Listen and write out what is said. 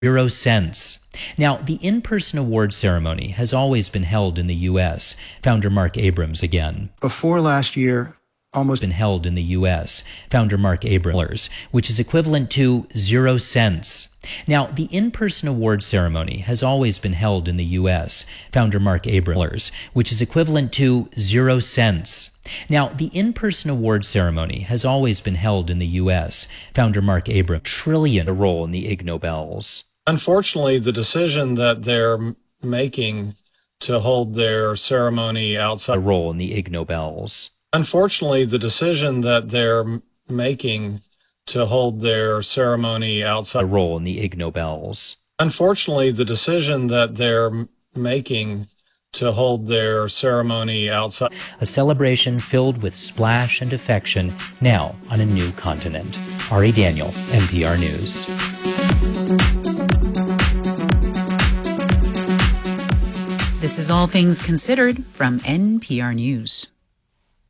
0 cents. Now, the in-person award ceremony has always been held in the U.S. Founder Mark Abrams again. Before last year, almost been held in the U.S. Founder Mark Abrams, which is equivalent to 0 cents. Now, the in-person award ceremony has always been held in the U.S. Founder Mark Abrams, which is equivalent to 0 cents. Now, the in-person award ceremony has always been held in the U.S. Founder Mark Abrams, trillion a role in the Ig Nobels. Unfortunately, the decision that they're making to hold their ceremony outside a role in the Ig Nobels. Unfortunately, the decision that they're making to hold their ceremony outside a role in the Ig Nobels. Unfortunately, the decision that they're making to hold their ceremony outside a celebration filled with splash and affection now on a new continent. Ari Daniel, NPR News. This is All Things Considered from NPR News.